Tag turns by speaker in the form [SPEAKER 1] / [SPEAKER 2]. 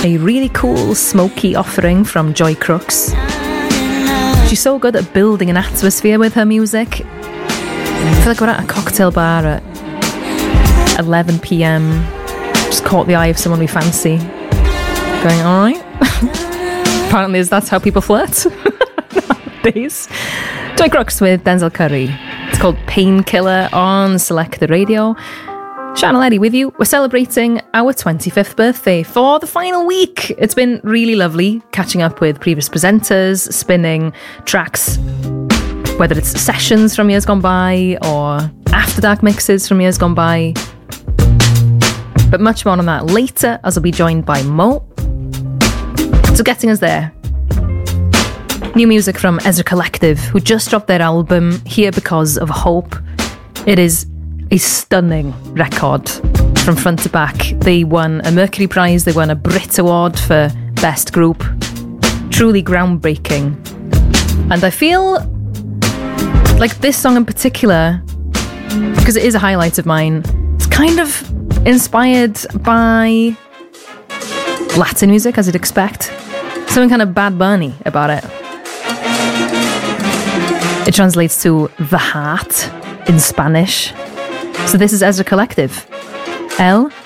[SPEAKER 1] a really cool, smoky offering from Joy Crooks. She's so good at building an atmosphere with her music. I feel like we're at a cocktail bar at 11 p.m. Just caught the eye of someone we fancy. Going, alright. Apparently that's how people flirt nowadays. Joy Crooks with Denzel Curry. It's called Painkiller on Selected Radio. Channel Eddie with you. We're celebrating our 25th birthday for the final week. It's been really lovely catching up with previous presenters, spinning tracks, whether it's sessions from years gone by or After Dark mixes from years gone by. But much more on that later, as I'll be joined by Mo. So getting us there, new music from Ezra Collective, who just dropped their album Here Because of Hope. It is a stunning record from front to back. They won a Mercury Prize, they won a Brit Award for Best Group. Truly groundbreaking. And I feel like this song in particular, because it is a highlight of mine, it's kind of inspired by Latin music, as you'd expect. Something kind of Bad Bunny about it. It translates to the heart in Spanish. So this is Ezra Collective. El